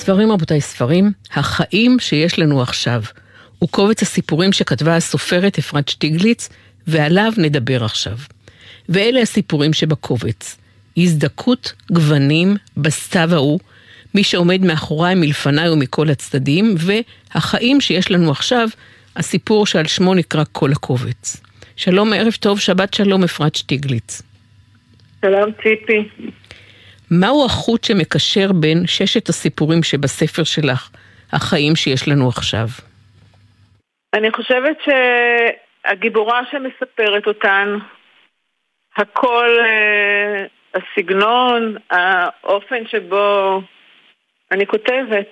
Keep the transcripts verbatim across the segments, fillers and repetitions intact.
ספרים, רבותיי, ספרים, החיים שיש לנו עכשיו. הוא קובץ הסיפורים שכתבה הסופרת אפרת שטיגליץ, ועליו נדבר עכשיו. ואלה הסיפורים שבקובץ. הזדקות גוונים בסתיו ההוא, מי שעומד מאחוריי מלפניי ומכל הצדדים, והחיים שיש לנו עכשיו, הסיפור שעל שמו נקרא כל הקובץ. שלום, ערב טוב, שבת שלום, אפרת שטיגליץ. שלום ציפי. מהו החוט שמקשר בין ששת הסיפורים שבספר שלך, החיים שיש לנו עכשיו? אני חושבת שהגיבורה שמספרת אותן, הכל, הסגנון, האופן שבו אני כותבת,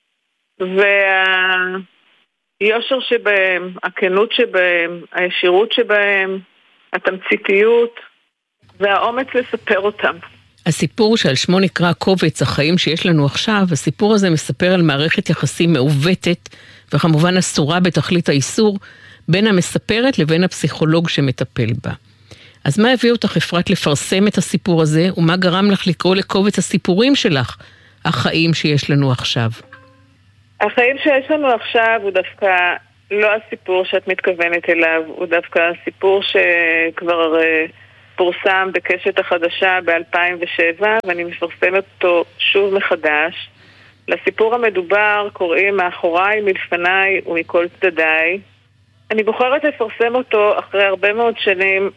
והיושר שבהם, הכנות שבהם, הישירות שבהם, התמציתיות והאומץ לספר אותם. הסיפור שעל שמו נקרא קובץ החיים שיש לנו עכשיו, הסיפור הזה מספר על מערכת יחסים מעוותת וכמובן אסורה בתכלית האיסור בין המספרת לבין הפסיכולוג שמטפל בה. אז מה הביא אותך אפרת לפרסם את הסיפור הזה, ומה גרם לך לקרוא לקובץ הסיפורים שלך, החיים שיש לנו עכשיו? החיים שיש לנו עכשיו הוא דווקא לא הסיפור שאת מתכוונת אליו, הוא דווקא הסיפור שכבר פורסם בקשת החדשה ב-אלפיים ושבע, ואני מפרסמת אותו שוב מחדש. לסיפור המדובר קוראים מאחוריי, מלפניי ומכל צדדיי. אני בוחרת לפרסם אותו אחרי הרבה מאוד שנים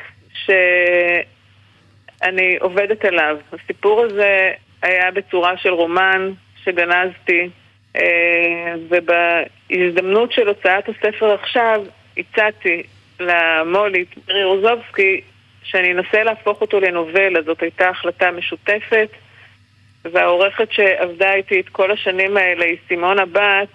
שאני עובדת עליו. הסיפור הזה היה בצורה של רומן שגנזתי, ובהזדמנות של הוצאת הספר עכשיו הצעתי למולית מירי רוזובסקי שאני אנסה להפוך אותו לנובלה. זאת הייתה החלטה משותפת, והעורכת שעבדה איתי את כל השנים האלה היא סימונה בת,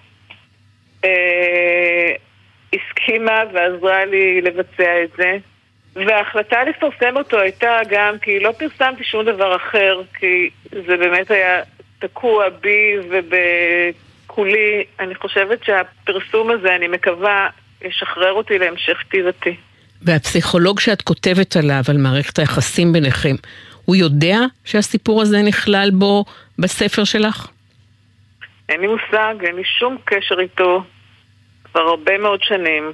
אה, הסכימה ועזרה לי לבצע את זה. וההחלטה לפרסם אותו הייתה גם כי לא פרסמתי שום דבר אחר, כי זה באמת היה תקוע בי ובכולי. אני חושבת שהפרסום הזה, אני מקווה, ישחרר אותי להמשך כתיבתי. והפסיכולוג שאת כותבת עליו, על מערכת היחסים ביניכם, הוא יודע שהסיפור הזה נכלל בו בספר שלך? אין לי מושג, אין לי שום קשר איתו כבר הרבה מאוד שנים.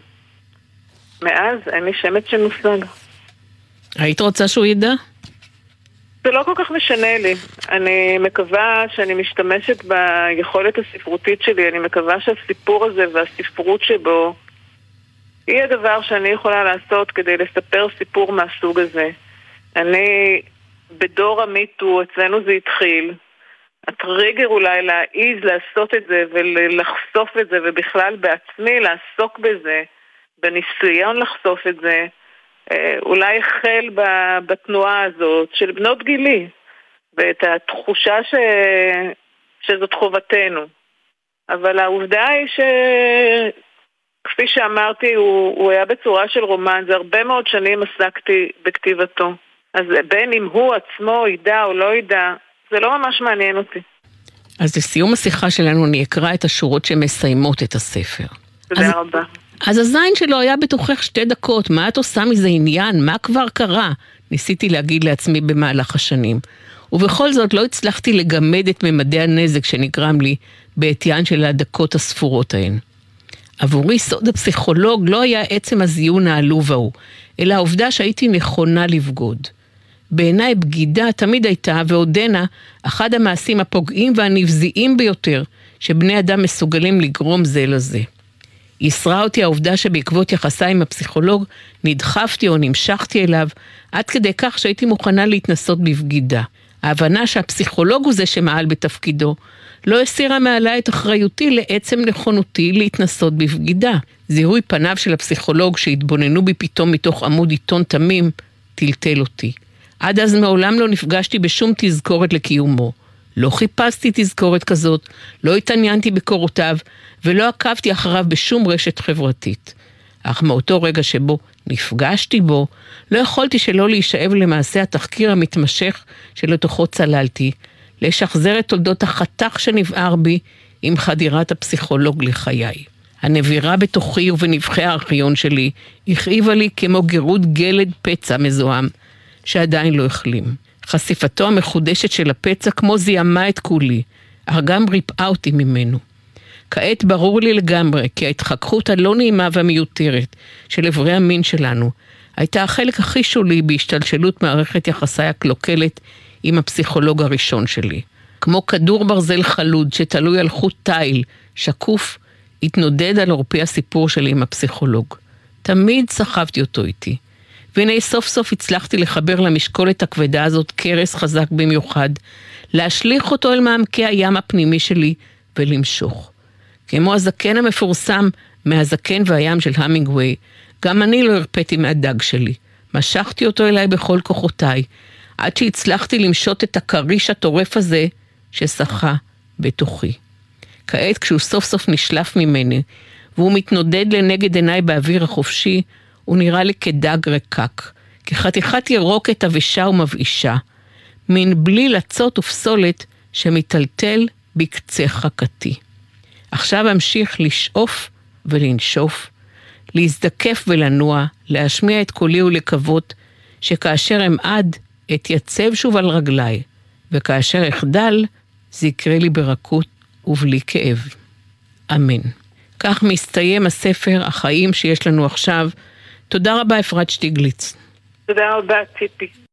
מאז אין לי שמץ של מושג. היית רוצה שהוא ידע? זה לא כל כך משנה לי. אני מקווה שאני משתמשת ביכולת הספרותית שלי. אני מקווה שהסיפור הזה והספרות שבו היא הדבר שאני יכולה לעשות כדי לספר סיפור מהסוג הזה. אני בדור המיטו, אצלנו זה התחיל. הטריגר אולי להעיז לעשות את זה ולחשוף את זה, ובכלל בעצמי לעסוק בזה, בניסיון לחשוף את זה, אולי החל בתנועה הזאת של בנות גילי, ואת התחושה ש... שזאת חובתנו. אבל העובדה היא ש... כפי שאמרתי, הוא, הוא היה בצורה של רומן, זה הרבה מאוד שנים עסקתי בכתיבתו. אז בין אם הוא עצמו ידע או לא ידע, זה לא ממש מעניין אותי. אז לסיום השיחה שלנו אני אקרא את השורות שמסיימות את הספר. תודה אז, רבה. אז הזין שלו היה בתוכך שתי דקות, מה את עושה מזה עניין? מה כבר קרה? ניסיתי להגיד לעצמי במהלך השנים. ובכל זאת לא הצלחתי לגמד את ממדי הנזק שנגרם לי בעטיין של הדקות הספורות ההן. עבורי סוד הפסיכולוג לא היה עצם הזיון העלוב ההוא, אלא העובדה שהייתי נכונה לבגוד. בעיניי בגידה תמיד הייתה ועודנה אחד המעשים הפוגעים והנבזיים ביותר שבני אדם מסוגלים לגרום זה לזה. יסרה אותי העובדה שבעקבות יחסה עם הפסיכולוג נדחפתי או נמשכתי אליו עד כדי כך שהייתי מוכנה להתנסות בבגידה. ההבנה שהפסיכולוג הוא זה שמעל בתפקידו לא הסירה מעלה את אחריותי לעצם נכונותי להתנסות בבגידה. זיהוי פניו של הפסיכולוג שהתבוננו בי פתאום מתוך עמוד עיתון תמים טלטל אותי. עד אז מעולם לא נפגשתי בשום תזכורת לקיומו. לא חיפשתי תזכורת כזאת, לא התעניינתי בקורותיו ולא עקבתי אחריו בשום רשת חברתית. אך מאותו רגע שבו נפגשתי בו, לא יכולתי שלא להישאב למעשה התחקיר המתמשך שלתוכו צללתי, לשחזר את תולדות החתך שנבער בי עם חדירת הפסיכולוג לחיי. הנבירה בתוכי ובנבחי הארכיון שלי הכאיבה לי כמו גירוד גלד פצע מזוהם שעדיין לא החלים. חשיפתו המחודשת של הפצע כמו זיהמה את כולי, אך גם ריפאה אותי ממנו. כעת ברור לי לגמרי כי ההתחככות הלא נעימה והמיותרת של אברי המין שלנו הייתה החלק הכי שולי בהשתלשלות מערכת יחסיי הקלוקלת עם הפסיכולוג הראשון שלי. כמו כדור ברזל חלוד שתלוי על חוט תיל, שקוף, התנודד על עורפי הסיפור שלי עם הפסיכולוג. תמיד סחבתי אותו איתי. והנה סוף סוף הצלחתי לחבר למשקולת הכבדה הזאת קרס חזק במיוחד, להשליך אותו אל מעמקי הים הפנימי שלי ולמשוך. כמו הזקן המפורסם מהזקן והים של המינגווי, גם אני לא הרפאתי מהדג שלי. משכתי אותו אליי בכל כוחותיי, עד שהצלחתי למשות את הקריש הטורף הזה ששחה בתוכי. כעת כשהוא סוף סוף נשלף ממני, והוא מתנודד לנגד עיניי באוויר החופשי, הוא נראה לי כדג רקק, כחתיכת ירוקת אבישה ומבאישה, מין בלי לצות ופסולת שמטלטל בקצה חכתי. עכשיו אמשיך לשאוף ולנשוף, להזדקף ולנוע, להשמיע את קולי ולקוות שכאשר אמעד אתייצב שוב על רגליי, וכאשר אחדל זה יקרה לי ברכות ובלי כאב. אמן. כך מסתיים הספר החיים שיש לנו עכשיו. תודה רבה אפרת שטיגליץ. תודה רבה ציפי.